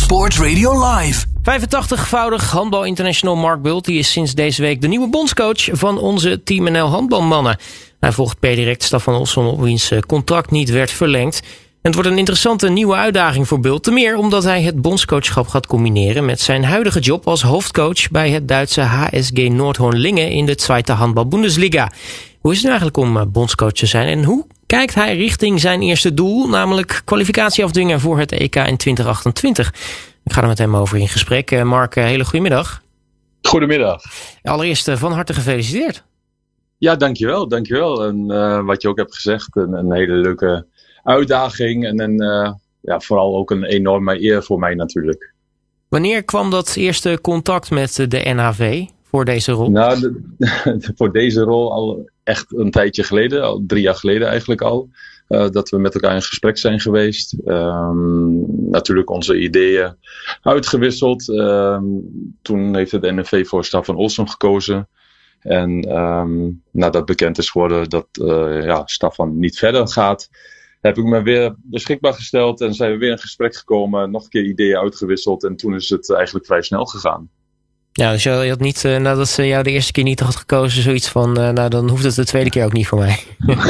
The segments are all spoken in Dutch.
Sport Radio Live. 85-voudig handbal international Mark Bult die is sinds deze week de nieuwe bondscoach van onze Team NL handbalmannen. Hij volgt per direct Staffan Olsson op wiens contract niet werd verlengd. En het wordt een interessante nieuwe uitdaging voor Bult. Te meer omdat hij het bondscoachschap gaat combineren met zijn huidige job als hoofdcoach bij het Duitse HSG Noordhorn-Lingen in de Zweite Handbal Bundesliga. Hoe is het nu eigenlijk om bondscoach te zijn en hoe kijkt hij richting zijn eerste doel, namelijk kwalificatie afdwingen voor het EK in 2028? Ik ga er met hem over in gesprek. Mark, hele goedemiddag. Goedemiddag. Allereerst van harte gefeliciteerd. Ja, dankjewel. En wat je ook hebt gezegd, een hele leuke uitdaging en vooral ook een enorme eer voor mij natuurlijk. Wanneer kwam dat eerste contact met de NHV voor deze rol? Nou, voor deze rol al echt een tijdje geleden, al 3 jaar geleden eigenlijk al. Dat we met elkaar in gesprek zijn geweest. Natuurlijk onze ideeën uitgewisseld. Toen heeft het NFV voor Staffan Olsson gekozen. En nadat bekend is geworden dat Staffan niet verder gaat, heb ik me weer beschikbaar gesteld en zijn we weer in gesprek gekomen. Nog een keer ideeën uitgewisseld en toen is het eigenlijk vrij snel gegaan. Ja, dus je had niet, nadat ze jou de eerste keer niet had gekozen, zoiets van, dan hoeft het de tweede keer ook niet voor mij.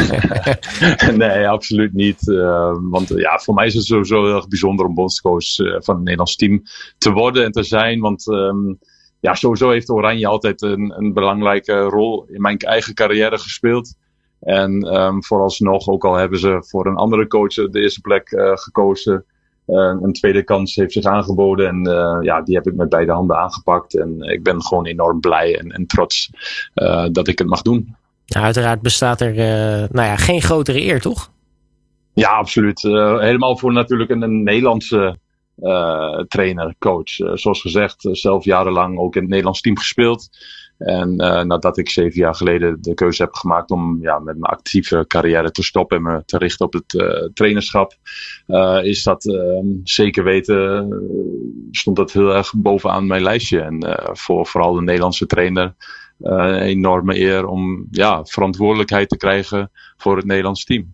Nee, absoluut niet. Want voor mij is het sowieso heel erg bijzonder om bondscoach van het Nederlands team te worden en te zijn. Want sowieso heeft Oranje altijd een belangrijke rol in mijn eigen carrière gespeeld. En vooralsnog, ook al hebben ze voor een andere coach de eerste plek gekozen. Een tweede kans heeft zich aangeboden en die heb ik met beide handen aangepakt. En ik ben gewoon enorm blij en trots dat ik het mag doen. Nou, uiteraard bestaat er geen grotere eer, toch? Ja, absoluut. Helemaal voor natuurlijk een Nederlandse trainer, coach. Zoals gezegd, zelf jarenlang ook in het Nederlands team gespeeld. En nadat ik 7 jaar geleden de keuze heb gemaakt om met mijn actieve carrière te stoppen en me te richten op het trainerschap, is dat zeker weten, stond dat heel erg bovenaan mijn lijstje. En voor vooral de Nederlandse trainer een enorme eer om verantwoordelijkheid te krijgen voor het Nederlands team.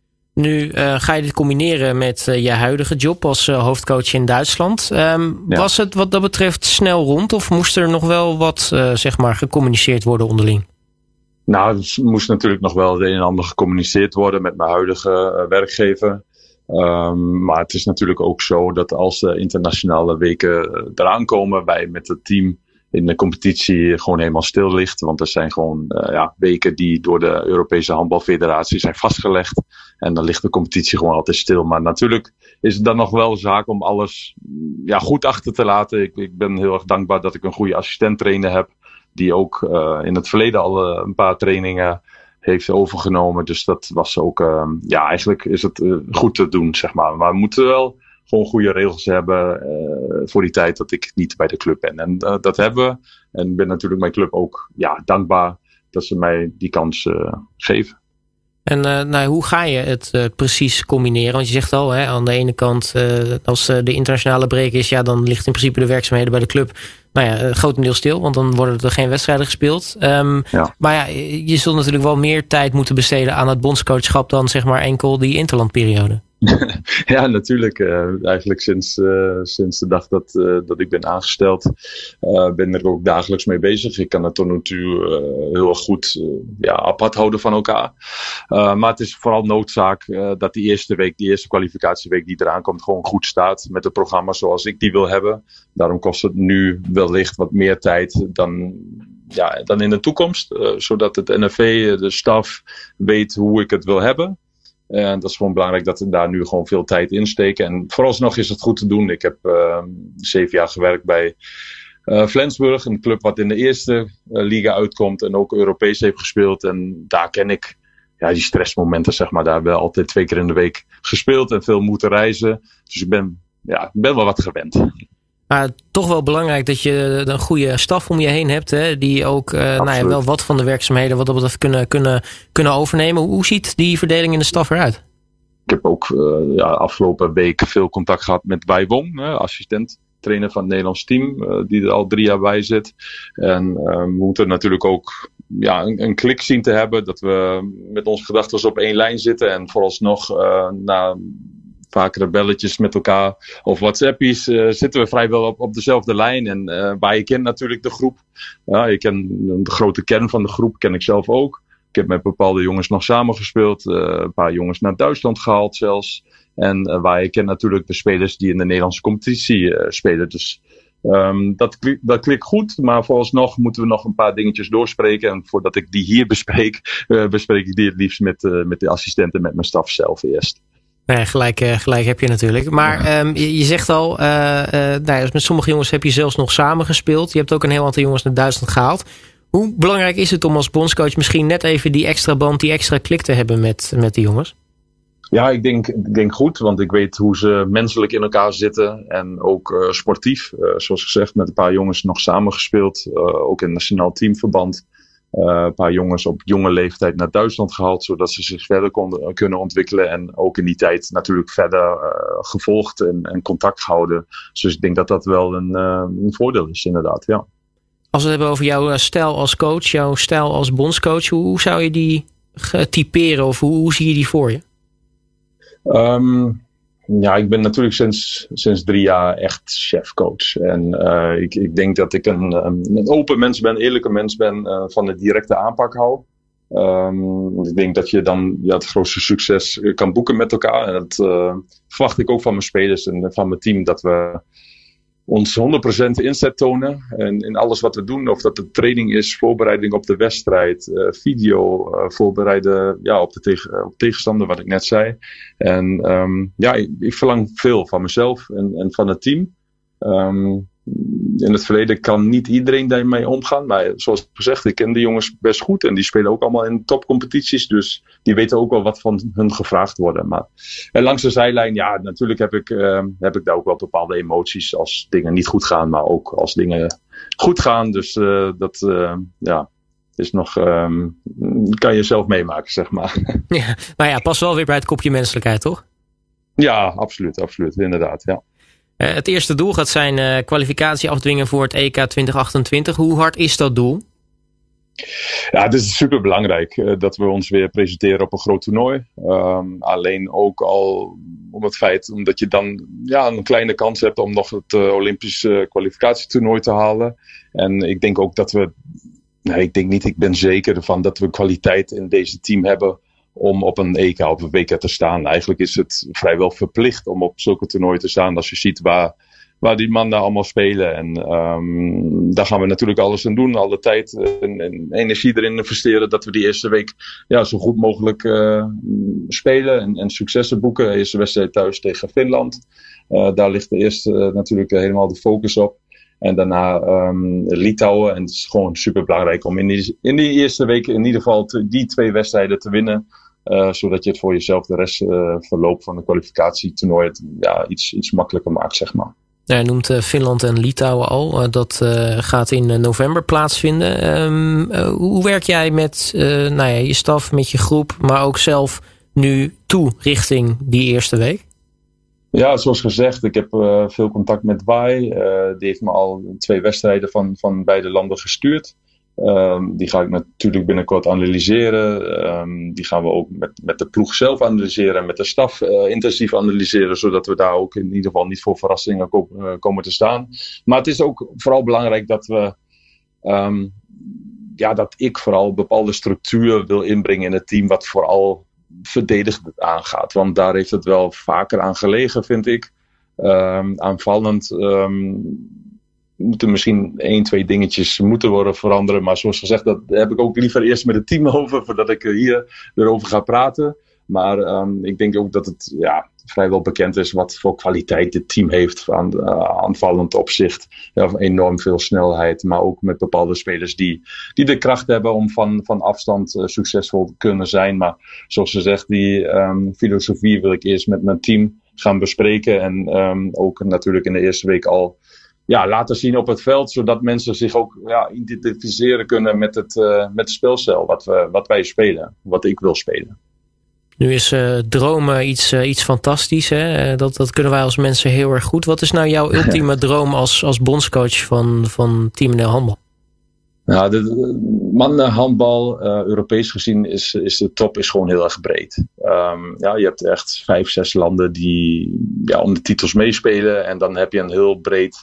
Nu ga je dit combineren met je huidige job als hoofdcoach in Duitsland. Was het wat dat betreft snel rond of moest er nog wel wat gecommuniceerd worden onderling? Nou, er moest natuurlijk nog wel het een en ander gecommuniceerd worden met mijn huidige werkgever. Maar het is natuurlijk ook zo dat als de internationale weken eraan komen, wij met het team in de competitie gewoon helemaal stil ligt. Want er zijn gewoon weken die door de Europese handbalfederatie zijn vastgelegd. En dan ligt de competitie gewoon altijd stil. Maar natuurlijk is het dan nog wel zaak om alles goed achter te laten. Ik ben heel erg dankbaar dat ik een goede assistent-trainer heb. Die ook in het verleden al een paar trainingen heeft overgenomen. Dus dat was ook, eigenlijk is het goed te doen, zeg maar. Maar we moeten wel gewoon goede regels hebben voor die tijd dat ik niet bij de club ben. En dat hebben we. En ik ben natuurlijk mijn club ook dankbaar dat ze mij die kans geven. En hoe ga je het precies combineren? Want je zegt al, aan de ene kant, als de internationale break is, dan ligt in principe de werkzaamheden bij de club grotendeels stil, want dan worden er geen wedstrijden gespeeld. Maar je zult natuurlijk wel meer tijd moeten besteden aan het bondscoachschap dan enkel die interlandperiode. Ja, natuurlijk. Eigenlijk sinds de dag dat ik ben aangesteld, ben ik er ook dagelijks mee bezig. Ik kan het tot nu toe heel erg goed apart houden van elkaar. Maar het is vooral noodzaak dat die eerste kwalificatieweek die eraan komt gewoon goed staat met het programma zoals ik die wil hebben. Daarom kost het nu wellicht wat meer tijd dan in de toekomst. Zodat het NFV, de staf, weet hoe ik het wil hebben. En dat is gewoon belangrijk dat we daar nu gewoon veel tijd in steken. En vooralsnog is het goed te doen. Ik heb 7 jaar gewerkt bij Flensburg, een club wat in de eerste liga uitkomt en ook Europees heeft gespeeld. En daar ken ik die stressmomenten, Daar hebben we altijd 2 keer in de week gespeeld en veel moeten reizen. Dus ik ben wel wat gewend. Maar toch wel belangrijk dat je een goede staf om je heen hebt, die ook wel wat van de werkzaamheden wat dat betreft kunnen overnemen. Hoe ziet die verdeling in de staf eruit? Ik heb ook afgelopen week veel contact gehad met Bai Wong, assistent trainer van het Nederlands team, die er al 3 jaar bij zit. En we moeten natuurlijk ook een klik zien te hebben, dat we met onze gedachten op één lijn zitten en vooralsnog na Vakere belletjes met elkaar of WhatsAppies. Zitten we vrijwel op dezelfde lijn. En waar je kent natuurlijk de groep. Je kent de grote kern van de groep, ken ik zelf ook. Ik heb met bepaalde jongens nog samengespeeld. Een paar jongens naar Duitsland gehaald zelfs. En waar je kent natuurlijk de spelers die in de Nederlandse competitie spelen. Dus dat klikt goed. Maar vooralsnog moeten we nog een paar dingetjes doorspreken. En voordat ik die hier bespreek, bespreek ik die het liefst met de assistenten, met mijn staf zelf eerst. Nee, gelijk heb je natuurlijk. Maar je zegt al, met sommige jongens heb je zelfs nog samengespeeld. Je hebt ook een heel aantal jongens naar Duitsland gehaald. Hoe belangrijk is het om als bondscoach misschien net even die extra band, die extra klik te hebben met die jongens? Ja, ik denk goed, want ik weet hoe ze menselijk in elkaar zitten en ook sportief. Zoals gezegd, met een paar jongens nog samengespeeld, ook in nationaal teamverband. Een paar jongens op jonge leeftijd naar Duitsland gehaald, zodat ze zich verder kunnen ontwikkelen. En ook in die tijd natuurlijk verder gevolgd en contact gehouden. Dus ik denk dat dat wel een voordeel is, inderdaad, ja. Als we het hebben over jouw stijl als coach, jouw stijl als bondscoach, hoe zou je die typeren of hoe zie je die voor je? Ik ben natuurlijk sinds 3 jaar echt chefcoach. En ik denk dat ik een open mens ben, eerlijke mens ben, van de directe aanpak hou. Ik denk dat je dan het grootste succes kan boeken met elkaar. En dat verwacht ik ook van mijn spelers en van mijn team, dat we ons 100% inzet tonen in alles wat we doen. Of dat de training is, voorbereiding op de wedstrijd, video, voorbereiden op de tegenstander, wat ik net zei. En ik verlang veel van mezelf en van het team. In het verleden kan niet iedereen daarmee omgaan. Maar zoals gezegd, ik ken de jongens best goed. En die spelen ook allemaal in topcompetities. Dus die weten ook wel wat van hun gevraagd wordt. Maar langs de zijlijn, ja, natuurlijk heb ik daar ook wel bepaalde emoties als dingen niet goed gaan. Maar ook als dingen goed gaan. Dus is nog, kan je zelf meemaken, zeg maar. Ja, maar ja, past wel weer bij het kopje menselijkheid, toch? Ja, absoluut, inderdaad, ja. Het eerste doel gaat zijn kwalificatie afdwingen voor het EK 2028. Hoe hard is dat doel? Ja, het is super belangrijk dat we ons weer presenteren op een groot toernooi. Alleen ook al om het feit omdat je dan een kleine kans hebt om nog het Olympische kwalificatietoernooi te halen. En ik denk ook dat ik ben zeker ervan dat we kwaliteit in deze team hebben om op een EK, op een WK te staan. Eigenlijk is het vrijwel verplicht om op zulke toernooien te staan. Als je ziet waar die mannen allemaal spelen. En daar gaan we natuurlijk alles aan doen. Alle tijd en energie erin investeren. Dat we die eerste week zo goed mogelijk spelen. En successen boeken. De eerste wedstrijd thuis tegen Finland. Daar ligt eerst natuurlijk helemaal de focus op. En daarna Litouwen. En het is gewoon super belangrijk om in die eerste week in ieder geval die 2 wedstrijden te winnen. Zodat je het voor jezelf de rest verloop van de kwalificatietoernooi iets makkelijker maakt, zeg maar. Ja, je noemt Finland en Litouwen al. Dat gaat in november plaatsvinden. Hoe werk jij met je staf, met je groep, maar ook zelf nu toe richting die eerste week? Ja, zoals gezegd, ik heb veel contact met Wai. Die heeft me al 2 wedstrijden van beide landen gestuurd. Die ga ik natuurlijk binnenkort analyseren. Die gaan we ook met de ploeg zelf analyseren en met de staf intensief analyseren, zodat we daar ook in ieder geval niet voor verrassingen komen te staan. Maar het is ook vooral belangrijk dat we dat ik vooral bepaalde structuur wil inbrengen in het team, wat vooral verdedigend aangaat. Want daar heeft het wel vaker aan gelegen, vind ik. Aanvallend moeten misschien 1-2 dingetjes moeten worden veranderen. Maar zoals gezegd, dat heb ik ook liever eerst met het team over, voordat ik hier erover ga praten. Maar ik denk ook dat het vrijwel bekend is wat voor kwaliteit dit team heeft aan aanvallend opzicht. Enorm veel snelheid, maar ook met bepaalde spelers die de kracht hebben om van afstand succesvol te kunnen zijn. Maar zoals gezegd, die filosofie wil ik eerst met mijn team gaan bespreken. En ook natuurlijk in de eerste week al laten zien op het veld, zodat mensen zich ook identificeren kunnen met het speelstijl wat wij spelen, wat ik wil spelen. Nu is dromen iets fantastisch. Hè? Dat kunnen wij als mensen heel erg goed. Wat is nou jouw ultieme droom als bondscoach van Team NL Handbal? Nou, de mannenhandbal, Europees gezien, is de top gewoon heel erg breed. Je hebt echt 5, 6 landen die om de titels meespelen. En dan heb je een heel breed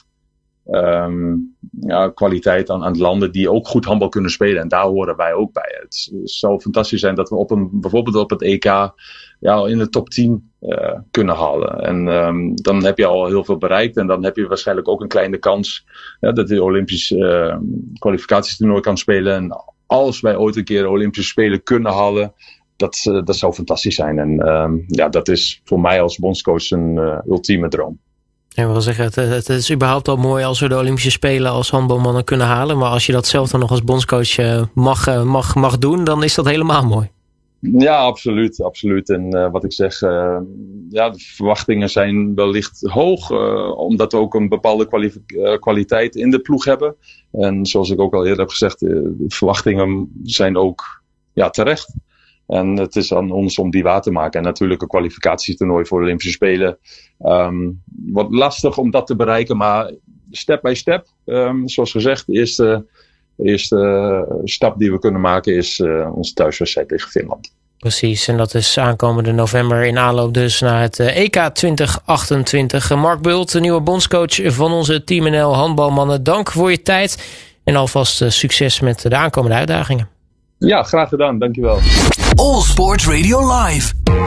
kwaliteit aan landen die ook goed handbal kunnen spelen. En daar horen wij ook bij. Het zou fantastisch zijn dat we bijvoorbeeld op het EK in de top 10 kunnen halen. En dan heb je al heel veel bereikt. En dan heb je waarschijnlijk ook een kleine kans dat je Olympisch kwalificatietoernooi kan spelen. En als wij ooit een keer Olympische Spelen kunnen halen, dat zou fantastisch zijn. En dat is voor mij als bondscoach een ultieme droom. Ik wil zeggen, het is überhaupt al mooi als we de Olympische Spelen als handbalmannen kunnen halen. Maar als je dat zelf dan nog als bondscoach mag doen, dan is dat helemaal mooi. Ja, absoluut. En wat ik zeg, de verwachtingen zijn wellicht hoog. Omdat we ook een bepaalde kwaliteit in de ploeg hebben. En zoals ik ook al eerder heb gezegd, de verwachtingen zijn ook terecht. En het is aan ons om die waar te maken. En natuurlijk een kwalificatietoernooi voor de Olympische Spelen. Wat lastig om dat te bereiken, maar step by step. Zoals gezegd, de eerste stap die we kunnen maken is onze thuiswedstrijd tegen Finland. Precies, en dat is aankomende november in aanloop dus naar het EK 2028. Mark Bult, de nieuwe bondscoach van onze Team NL handbalmannen. Dank voor je tijd en alvast succes met de aankomende uitdagingen. Ja, graag gedaan. Dankjewel. All Sports Radio Live.